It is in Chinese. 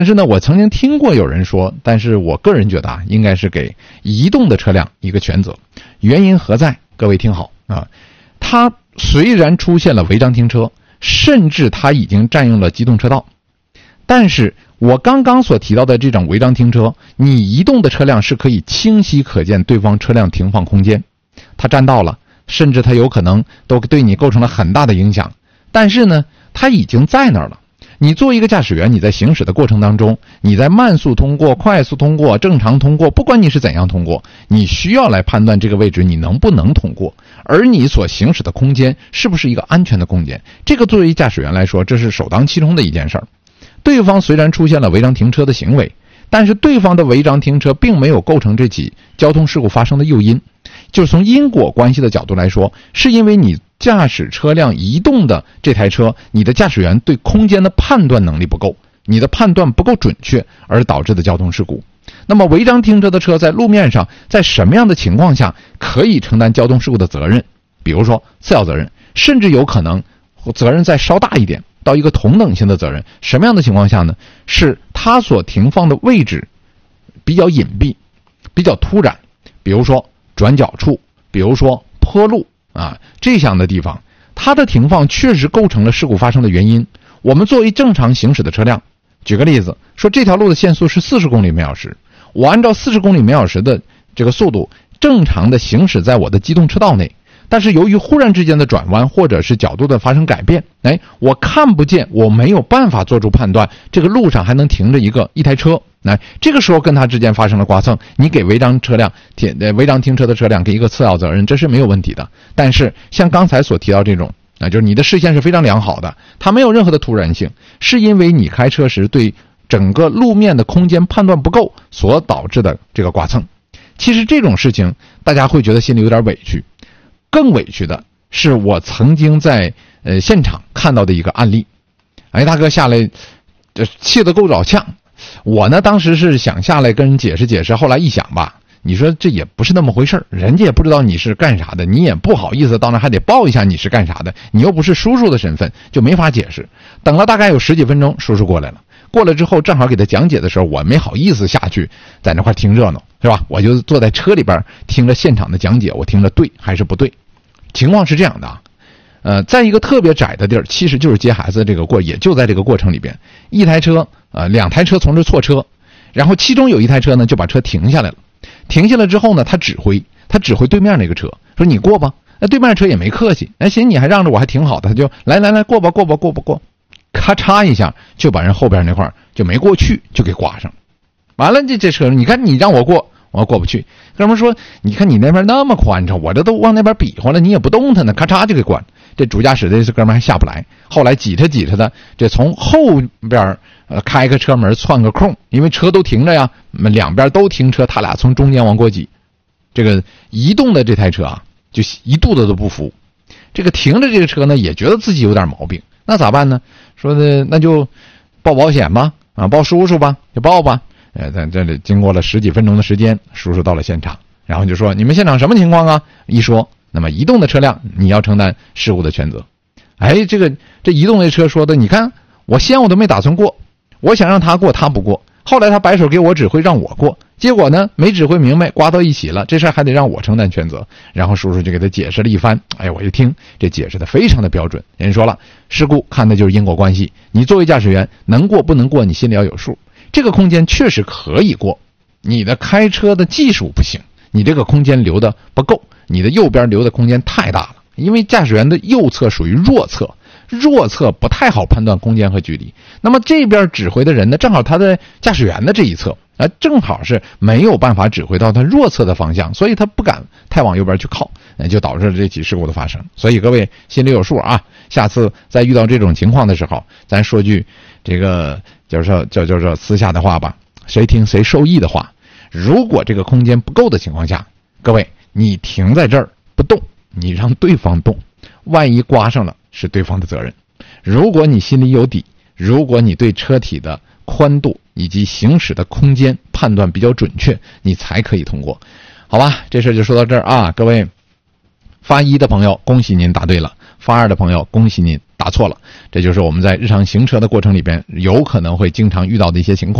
但是呢，我曾经听过有人说，但是我个人觉得啊，应该是给移动的车辆一个全责。原因何在？各位听好啊，它虽然出现了违章停车，甚至它已经占用了机动车道，但是我刚刚所提到的这种违章停车，你移动的车辆是可以清晰可见对方车辆停放空间，它占道了，甚至它有可能都对你构成了很大的影响，但是呢，它已经在那儿了。你作为一个驾驶员，你在行驶的过程当中，你在慢速通过、快速通过、正常通过，不管你是怎样通过，你需要来判断这个位置你能不能通过，而你所行驶的空间是不是一个安全的空间。这个作为驾驶员来说，这是首当其冲的一件事儿。对方虽然出现了违章停车的行为，但是对方的违章停车并没有构成这起交通事故发生的诱因。就是从因果关系的角度来说，是因为你驾驶车辆移动的这台车，你的驾驶员对空间的判断能力不够，你的判断不够准确而导致的交通事故。那么违章停车的车在路面上，在什么样的情况下可以承担交通事故的责任？比如说次要责任，甚至有可能责任再稍大一点，到一个同等性的责任。什么样的情况下呢？是他所停放的位置比较隐蔽，比较突然，比如说转角处，比如说坡路啊，这样的地方，它的停放确实构成了事故发生的原因。我们作为正常行驶的车辆，举个例子，说这条路的限速是40公里每小时，我按照40公里每小时的这个速度正常的行驶在我的机动车道内，但是由于忽然之间的转弯或者是角度的发生改变，我看不见，我没有办法做出判断，这个路上还能停着一台车，这个时候跟他之间发生了刮蹭，你给违章停车的车辆给一个次要责任，这是没有问题的。但是像刚才所提到这种，就是你的视线是非常良好的，它没有任何的突然性，是因为你开车时对整个路面的空间判断不够所导致的这个刮蹭。其实这种事情大家会觉得心里有点委屈，更委屈的是我曾经在现场看到的一个案例。大哥下来气得够老呛，我呢当时是想下来跟人解释解释，后来一想吧，你说这也不是那么回事，人家也不知道你是干啥的，你也不好意思到那还得报一下你是干啥的，你又不是叔叔的身份，就没法解释。等了大概有10几分钟，叔叔过来了，过来之后正好给他讲解的时候，我没好意思下去在那块听热闹，是吧？我就坐在车里边听着现场的讲解，我听着对还是不对。情况是这样的啊，在一个特别窄的地儿，其实就是接孩子也就在这个过程里边，一台车2台车从这错车，然后其中有一台车呢就把车停下来了。停下来之后呢，他指挥对面那个车说你过吧，那对面的车也没客气，行你还让着我还挺好的，他就来过吧，咔嚓一下就把人后边那块就没过去就给刮上。完了这车你看你让我过，我过不去。哥们说你看你那边那么宽敞，我这都往那边比划了，你也不动它呢，咔嚓就给关。这主驾驶的这哥们还下不来，后来挤着的这从后边开个车门窜个空，因为车都停着呀，两边都停车，他俩从中间往过挤。这个移动的这台车啊，就一肚子都不服。这个停着这个车呢，也觉得自己有点毛病，那咋办呢？说的那就报保险吧，报叔叔吧，就报吧。在这里经过了10几分钟的时间，叔叔到了现场，然后就说你们现场什么情况啊？一说，那么移动的车辆你要承担事故的全责。这移动的车说的，你看我都没打算过，我想让他过他不过，后来他摆手给我指挥让我过，结果呢没指挥明白，刮到一起了，这事还得让我承担全责。然后叔叔就给他解释了一番，我一听这解释的非常的标准。人说了，事故看的就是因果关系，你作为驾驶员能过不能过你心里要有数，这个空间确实可以过，你的开车的技术不行，你这个空间留的不够，你的右边留的空间太大了，因为驾驶员的右侧属于弱侧不太好判断空间和距离。那么这边指挥的人呢，正好他在驾驶员的这一侧，正好是没有办法指挥到他弱侧的方向，所以他不敢太往右边去靠，就导致了这起事故的发生。所以各位心里有数啊，下次在遇到这种情况的时候，咱说句这个叫做私下的话吧，谁听谁受益的话。如果这个空间不够的情况下，各位你停在这儿不动，你让对方动，万一刮上了是对方的责任。如果你心里有底，如果你对车体的宽度以及行驶的空间判断比较准确，你才可以通过。好吧，这事就说到这儿啊，各位发1的朋友恭喜您答对了， 发2的朋友，恭喜您答错了。这就是我们在日常行车的过程里边有可能会经常遇到的一些情况。